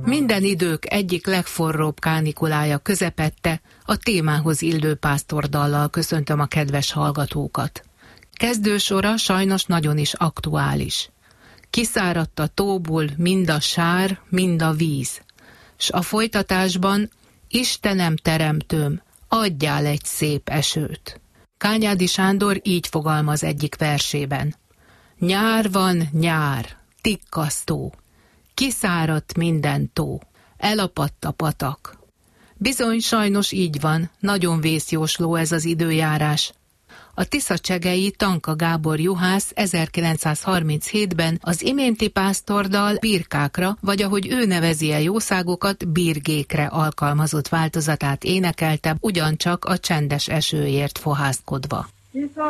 Minden idők egyik legforróbb kánikulája közepette a témához illő pásztordallal köszöntöm a kedves hallgatókat. Kezdősora sajnos nagyon is aktuális. Kiszáradt a tóból mind a sár, mind a víz, s a folytatásban Istenem teremtőm, adjál egy szép esőt. Kányádi Sándor így fogalmaz egyik versében. Nyár van, nyár, tikkasztó, kiszáradt minden tó, elapadt a patak. Bizony sajnos így van, nagyon vészjósló ez az időjárás. A tiszacsegei Tanka Gábor juhász 1937-ben az iménti pásztordal birkákra, vagy ahogy ő nevezi a jószágokat, birgékre alkalmazott változatát énekelte, ugyancsak a csendes esőért fohászkodva.